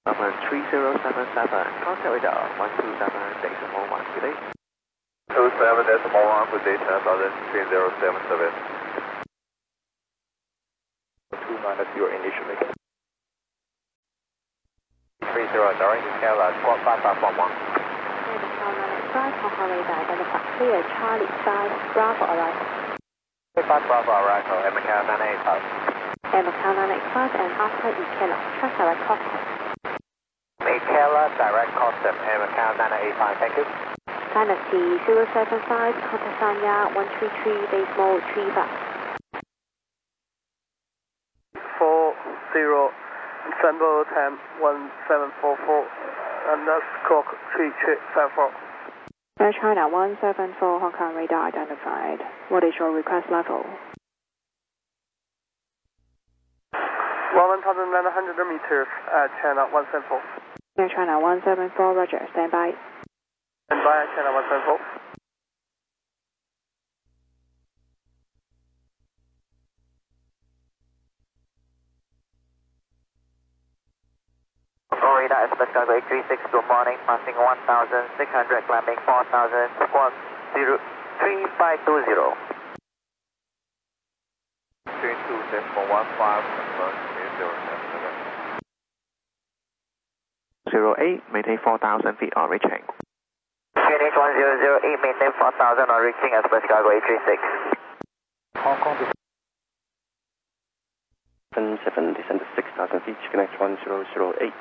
Number 3077, contact radar 127.1, good day. 27.1, good day, 10,3077. 29, that's your initial mix. 30, direct to Canada, squawk 5541. Five, Hong Kong radar, identify clear, Charlie 5, Bravo arrival. 5 Bravo arrival, and Macau 985. And Macau 985 and after Ikela, track direct contact. Ikela, direct contact, and Macau 985, thank you. Dynasty 075, contact Sanya 133, base mode 35. 40, December 10, 1744, and that's clock 3374. Air China 174, Hong Kong radar identified. What is your request level? 1,900 meters at China 174. Air China 174, roger, stand by. Stand by at China 174. Radar Express Cargo 836, good morning, passing 1,600, climbing 4,000, squawk 350. 08, maintain 4,000 feet on reaching. QNH 1008, maintain 4,000 on reaching Express Cargo 836. Hong Kong 77, descend to 6,000 feet, connect 1008.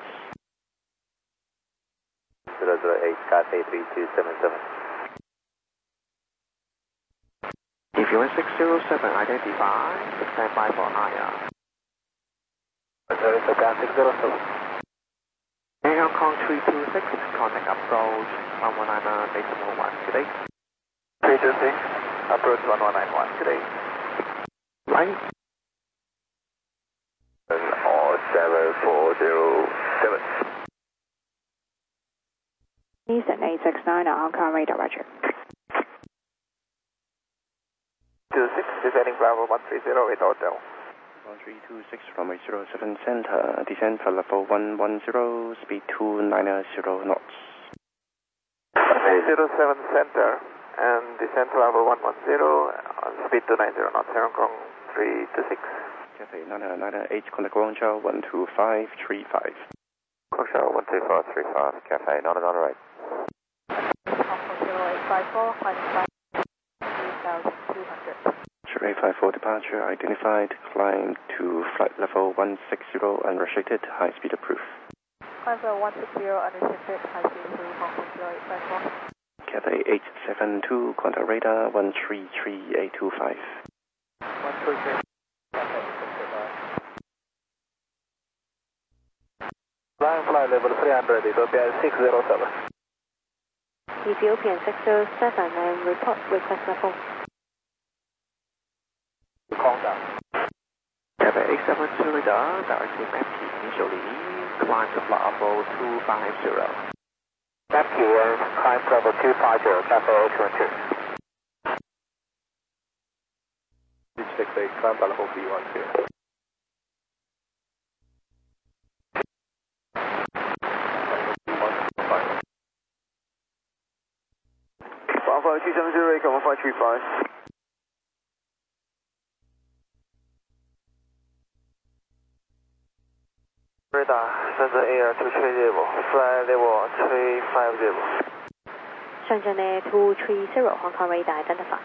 008, Cathay 3277. If you're in 607, identify, stand by for IR. 607. Air Hong Kong 326, contact approach 1199, base mode 1, good day. 326, approach 1191, good day. Right. 7407. Eastern 869 on Hong Kong radar, roger. 26, descending Bravo 130, hotel. 1326 runway 07 center, descend for level 110, speed 290 knots. 07 center, and descend to level 110, on speed 290 knots, Hong Kong 326. Cathay 998, contact Guangzhou 12535. Guangzhou 12535, Cathay, not another right. Hong Kong 0854, climbing 3,200. 0854 departure identified, climb to flight level 160, unrestricted, high speed approved. Climb level 160, unrestricted, high speed through Hong Kong 0854. Cathay 872, contact radar 133825. 133. Fly level 300, Ethiopian 607. Ethiopian 607 and report request level. Calm down. Cathay 872 radar, directing empty initially, climb to flight level 250. Empty and climb level 250, Cathay 812. 668, climb level B12. Bravo 270, come on 535. Radar, Shenzhen Air 230, fly level 350. Shenzhen Air 230, Hong Kong radar identified.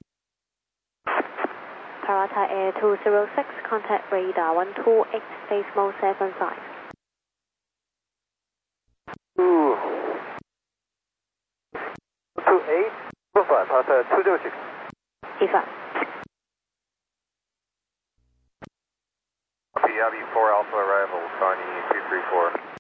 Parata Air 206, contact radar 128, base mode 75. 228, Parata 206. Effect. PW 4 Alpha arrival, Sarni 234.